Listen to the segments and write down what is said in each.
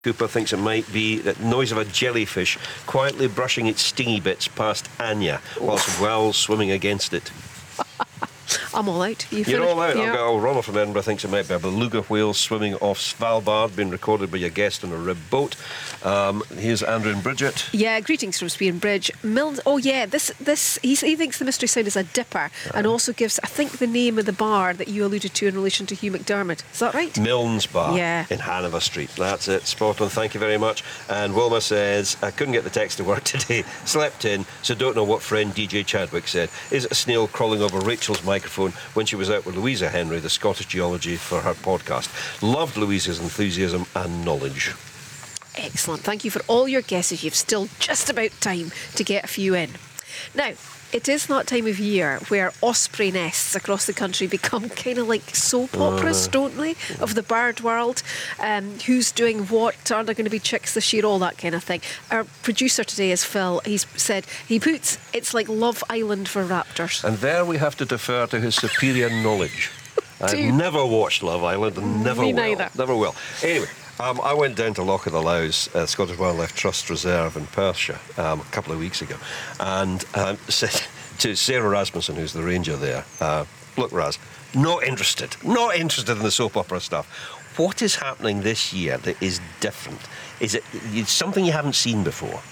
Cooper thinks it might be the noise of a jellyfish quietly brushing its stingy bits past Anya whilst well swimming against it. I'm all out. You're all out. Yeah. Ronald from Edinburgh thinks it might be a beluga whale swimming off Svalbard, being recorded by your guest on a rib boat. Here's Andrew and Bridget. Yeah, greetings from Spear and Bridge. He thinks the mystery sound is a dipper, and also gives, I think, the name of the bar that you alluded to in relation to Hugh McDermott. Is that right? Milne's Bar in Hanover Street. That's it. Spot on. Thank you very much. And Wilma says, I couldn't get the text to work today. Slept in, so don't know what friend DJ Chadwick said. Is it a snail crawling over Rachel's microphone when she was out with Louisa Henry, the Scottish geology, for her podcast? Loved Louisa's enthusiasm and knowledge. Excellent. Thank you for all your guesses. You've still just about time to get a few in. Now, it is that time of year where osprey nests across the country become kind of like soap operas, don't they, of the bird world. Who's doing what? Are there going to be chicks this year? All that kind of thing. Our producer today is Phil. He's said it's like Love Island for raptors. And there we have to defer to his superior knowledge. I've never watched Love Island and never will. Neither. Never will. Anyway, I went down to Loch of the Lows, Scottish Wildlife Trust Reserve in Perthshire, a couple of weeks ago, and said to Sarah Rasmussen, who's the ranger there, look, Raz, not interested in the soap opera stuff. What is happening this year that is different? Is it something you haven't seen before?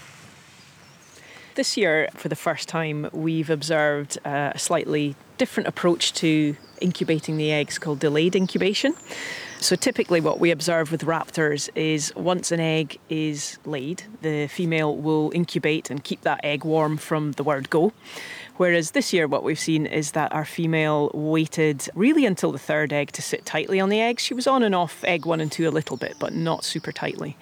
This year, for the first time, we've observed a slightly different approach to incubating the eggs called delayed incubation. So typically what we observe with raptors is once an egg is laid, the female will incubate and keep that egg warm from the word go. Whereas this year what we've seen is that our female waited really until the third egg to sit tightly on the eggs. She was on and off egg 1 and 2 a little bit, but not super tightly.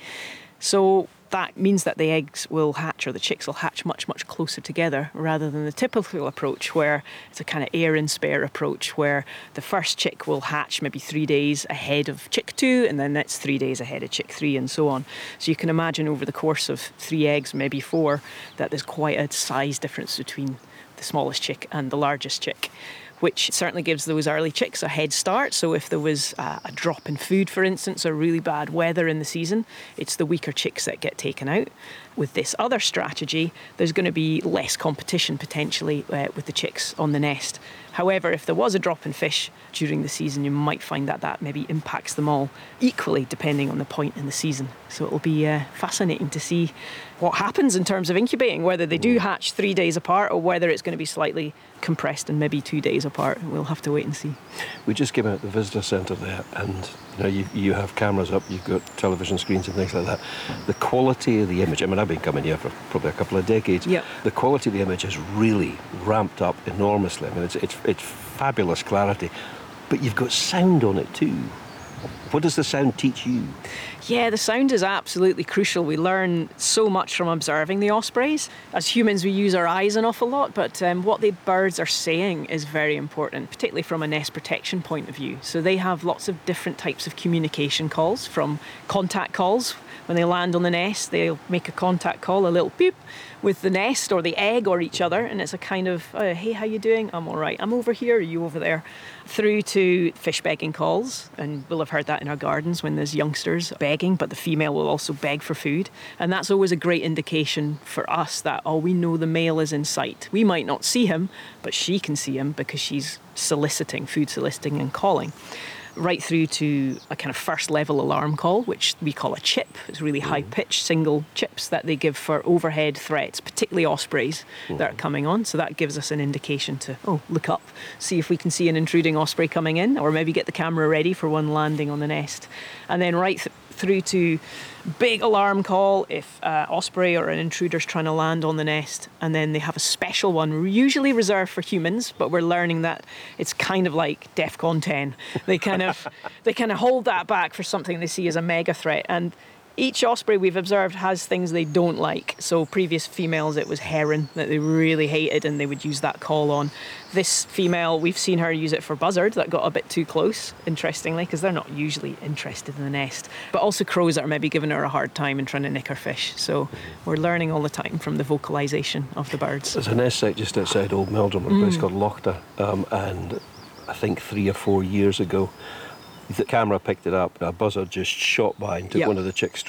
So that means that the eggs will hatch, or the chicks will hatch much, much closer together rather than the typical approach where it's a kind of air and spare approach where the first chick will hatch maybe 3 days ahead of chick 2 and then that's 3 days ahead of chick 3 and so on. So you can imagine over the course of 3 eggs, maybe 4, that there's quite a size difference between the smallest chick and the largest chick, which certainly gives those early chicks a head start. So if there was a drop in food, for instance, or really bad weather in the season, it's the weaker chicks that get taken out. With this other strategy, there's going to be less competition potentially with the chicks on the nest. However, if there was a drop in fish during the season, you might find that maybe impacts them all equally depending on the point in the season. So it'll be fascinating to see what happens in terms of incubating, whether they do hatch 3 days apart or whether it's going to be slightly compressed and maybe 2 days apart. We'll have to wait and see. We just came out of the visitor centre there, and you have cameras up, you've got television screens and things like that. The quality of the image, I mean, I've been coming here for probably a couple of decades. Yep. The quality of the image has really ramped up enormously. I mean, it's fabulous clarity, but you've got sound on it too. What does the sound teach you? Yeah, the sound is absolutely crucial. We learn so much from observing the ospreys. As humans, we use our eyes an awful lot, but what the birds are saying is very important, particularly from a nest protection point of view. So they have lots of different types of communication calls, from contact calls. When they land on the nest, they'll make a contact call, a little beep, with the nest or the egg or each other, and it's a kind of, hey, how you doing? I'm all right. I'm over here, are you over there? Through to fish begging calls, and we'll have heard that in our gardens when there's youngsters begging, but the female will also beg for food. And that's always a great indication for us that, we know the male is in sight. We might not see him, but she can see him because she's food soliciting and calling. Right through to a kind of first level alarm call, which we call a chip. It's really high-pitched single chips that they give for overhead threats, particularly ospreys that are coming on. So that gives us an indication to, look up, see if we can see an intruding osprey coming in, or maybe get the camera ready for one landing on the nest. And then right through to big alarm call if osprey or an intruder's trying to land on the nest, and then they have a special one usually reserved for humans, but we're learning that it's kind of like DEFCON 10. They kind of hold that back for something they see as a mega threat. And each osprey we've observed has things they don't like. So previous females, it was heron that they really hated and they would use that call on. This female, we've seen her use it for buzzard that got a bit too close, interestingly, because they're not usually interested in the nest. But also crows that are maybe giving her a hard time and trying to nick her fish. So we're learning all the time from the vocalisation of the birds. There's a nest site just outside Old Meldrum, a place called Lochta, and I think 3 or 4 years ago, the camera picked it up. A buzzard just shot by and took one of the chicks straight